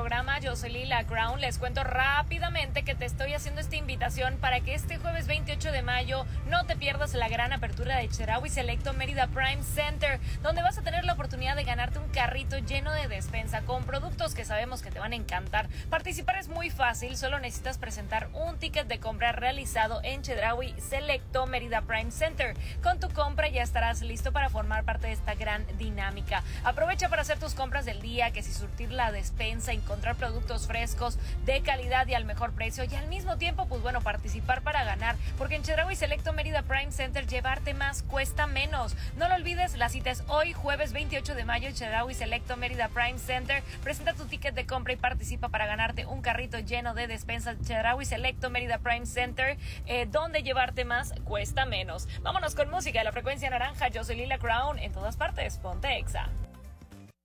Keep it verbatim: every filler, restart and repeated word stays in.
programa. Yo soy Lila Crown. Les cuento rápidamente que te estoy haciendo esta invitación para que este jueves veintiocho de mayo no te pierdas la gran apertura de Chedraui Selecto Mérida Prime Center, donde vas a tener la oportunidad de ganarte un carrito lleno de despensa con productos que sabemos que te van a encantar. Participar es muy fácil, solo necesitas presentar un ticket de compra realizado en Chedraui Selecto Mérida Prime Center. Con tu compra ya estarás listo para formar parte de esta gran dinámica. Aprovecha para hacer tus compras del día, que si surtir la despensa, encontrar productos frescos, de calidad y al mejor precio, y al mismo tiempo, pues bueno, participar para ganar, porque en Chedraui Selecto Mérida Prime Center llevarte más cuesta menos. No lo olvides, la cita es hoy, jueves veintiocho de mayo, Chedraui Selecto Mérida Prime Center. Presenta tu ticket de compra y participa para ganarte un carrito lleno de despensas. Chedraui Selecto Mérida Prime Center, eh, donde llevarte más cuesta menos. Vámonos con música de la frecuencia naranja. Yo soy Lila Crown, en todas partes, ponte Exa.